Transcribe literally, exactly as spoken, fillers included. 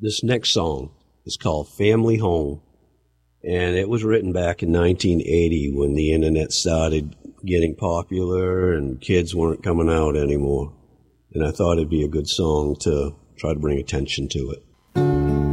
this next song is called Family Home, and it was written back in nineteen eighty when the internet started getting popular and kids weren't coming out anymore. And I thought it'd be a good song to try to bring attention to it.